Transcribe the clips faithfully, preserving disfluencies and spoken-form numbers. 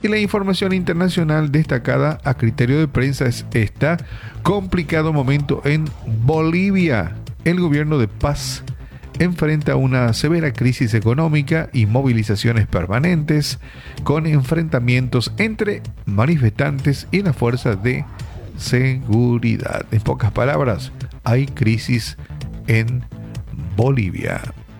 Y la información internacional destacada a criterio de prensa es esta: complicado momento en Bolivia. El gobierno de Paz enfrenta una severa crisis económica y movilizaciones permanentes, con enfrentamientos entre manifestantes y las fuerzas de seguridad. En pocas palabras, hay crisis en Bolivia.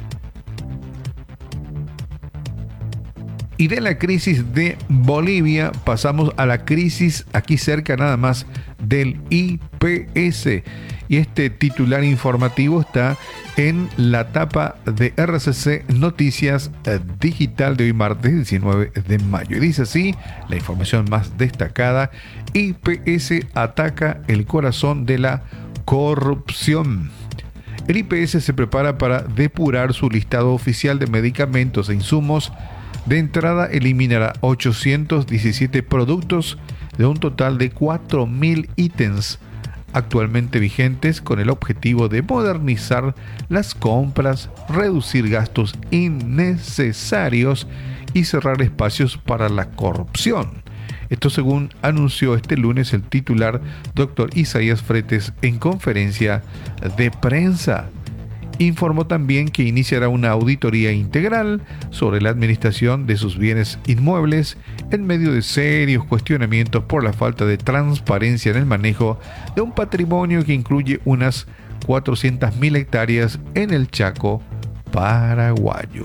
Y de la crisis de Bolivia pasamos a la crisis aquí cerca nada más del I P S. Y este titular informativo está en la tapa de R C C Noticias Digital de hoy martes diecinueve de mayo. Y dice así la información más destacada: I P S ataca el corazón de la corrupción. El I P S se prepara para depurar su listado oficial de medicamentos e insumos. De entrada, eliminará ochocientos diecisiete productos de un total de cuatro mil ítems actualmente vigentes, con el objetivo de modernizar las compras, reducir gastos innecesarios y cerrar espacios para la corrupción. Esto según anunció este lunes el titular doctor Isaías Fretes en conferencia de prensa. Informó también que iniciará una auditoría integral sobre la administración de sus bienes inmuebles en medio de serios cuestionamientos por la falta de transparencia en el manejo de un patrimonio que incluye unas cuatrocientas mil hectáreas en el Chaco paraguayo.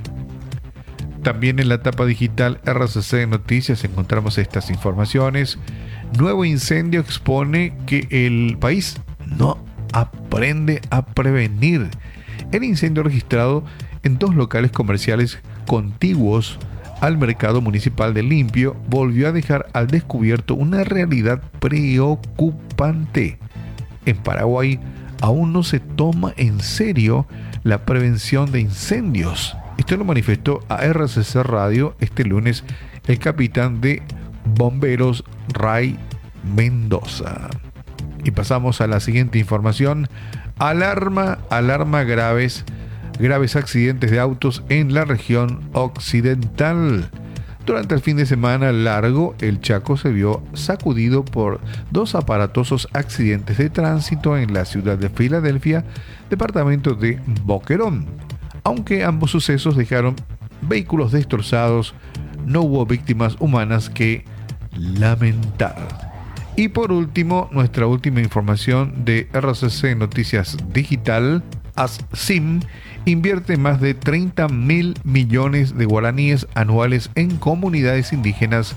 También en la tapa digital R C C Noticias encontramos estas informaciones. Nuevo incendio expone que el país no aprende a prevenir. El incendio registrado en dos locales comerciales contiguos al mercado municipal de Limpio volvió a dejar al descubierto una realidad preocupante. En Paraguay aún no se toma en serio la prevención de incendios. Esto lo manifestó a R C C Radio este lunes el capitán de bomberos Ray Mendoza. Y pasamos a la siguiente información. Alarma, alarma graves, graves accidentes de autos en la región occidental. Durante el fin de semana largo, el Chaco se vio sacudido por dos aparatosos accidentes de tránsito en la ciudad de Filadelfia, departamento de Boquerón. Aunque ambos sucesos dejaron vehículos destrozados, no hubo víctimas humanas que lamentar. Y por último, nuestra última información de R C C Noticias Digital: ASSIM invierte más de treinta mil millones de guaraníes anuales en comunidades indígenas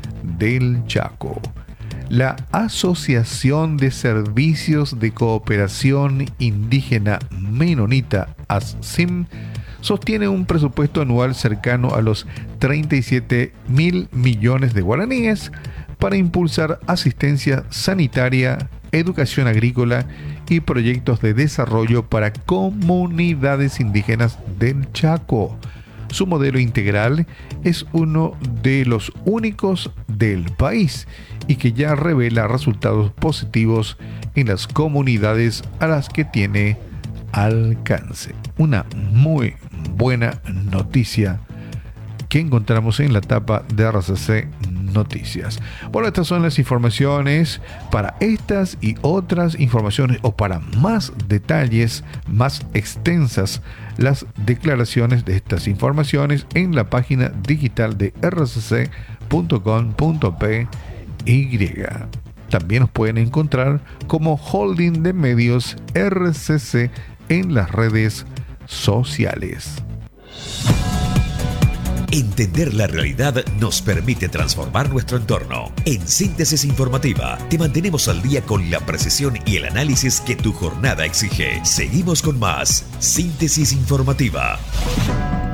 del Chaco. La Asociación de Servicios de Cooperación Indígena Menonita, ASSIM, sostiene un presupuesto anual cercano a los treinta y siete mil millones de guaraníes para impulsar asistencia sanitaria, educación agrícola y proyectos de desarrollo para comunidades indígenas del Chaco. Su modelo integral es uno de los únicos del país y que ya revela resultados positivos en las comunidades a las que tiene alcance. Una muy buena noticia que encontramos en la tapa de R C C Noticias. Bueno, estas son las informaciones. Para estas y otras informaciones, o para más detalles, más extensas, las declaraciones de estas informaciones en la página digital de r c c punto com punto p y. También nos pueden encontrar como Holding de Medios R C C en las redes sociales. Entender la realidad nos permite transformar nuestro entorno. En Síntesis Informativa te mantenemos al día con la precisión y el análisis que tu jornada exige. Seguimos con más Síntesis Informativa.